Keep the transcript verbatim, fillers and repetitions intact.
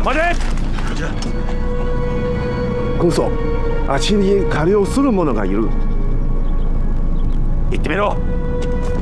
待て。 軍曹、あっちに狩りをする者がいる。 行ってみろ。